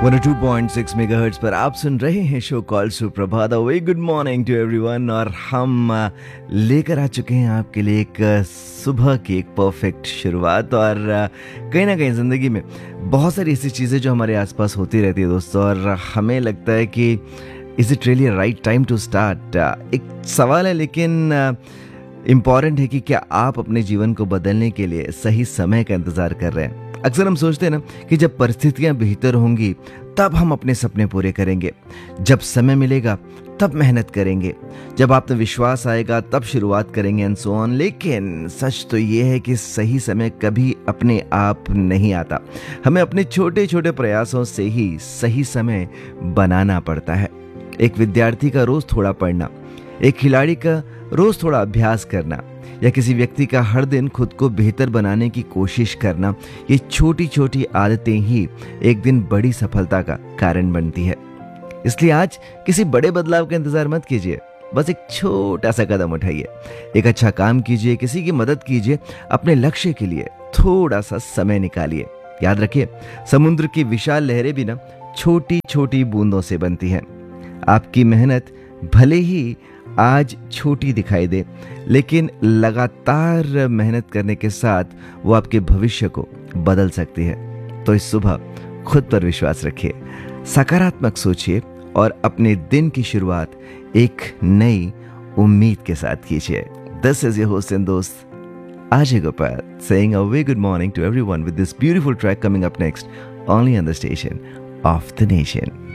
102.6 megahertz पर आप सुन रहे हैं शो कॉल सुप्रभात। वे गुड मॉर्निंग टू एवरीवन। और हम लेकर आ चुके हैं आपके लिए एक सुबह की एक परफेक्ट शुरुआत। और कहीं ना कहीं ज़िंदगी में बहुत सारी ऐसी चीज़ें जो हमारे आसपास होती रहती है दोस्तों, और हमें लगता है कि is it really right time to start. एक सवाल है लेकिन इम्पॉर्टेंट है कि क्या आप अपने जीवन को बदलने के लिए सही समय का इंतज़ार कर रहे हैं। अक्सर हम सोचते हैं ना कि जब परिस्थितियां बेहतर होंगी तब हम अपने सपने पूरे करेंगे, जब समय मिलेगा तब मेहनत करेंगे, जब आत्मविश्वास आएगा तब शुरुआत करेंगे एंड सो ऑन। लेकिन सच तो ये है कि सही समय कभी अपने आप नहीं आता। हमें अपने छोटे छोटे प्रयासों से ही सही समय बनाना पड़ता है। एक विद्यार्थी का रोज थोड़ा पढ़ना, एक खिलाड़ी का रोज थोड़ा अभ्यास करना, या किसी व्यक्ति का हर दिन खुद को बेहतर बनाने की कोशिश करना, ये छोटी छोटी आदतें ही एक दिन बड़ी सफलता का कारण बनती है। इसलिए आज किसी बड़े बदलाव का इंतजार मत कीजिए, बस एक छोटा सा कदम उठाइए, एक अच्छा काम कीजिए, किसी की मदद कीजिए, अपने लक्ष्य के लिए थोड़ा सा समय निकालिए। याद रखिए, समुद्र की विशाल लहरें भी ना छोटी छोटी बूंदों से बनती हैं। आपकी मेहनत भले ही आज छोटी दिखाई दे, लेकिन लगातार मेहनत करने के साथ वो आपके भविष्य को बदल सकती है। तो इस सुबह खुद पर विश्वास रखिए, सकारात्मक सोचिए और अपने दिन की शुरुआत एक नई उम्मीद के साथ कीजिए। This is your host and दोस्त Ajay Gopal saying a very good morning to everyone with this beautiful track coming up next only on the station of the nation.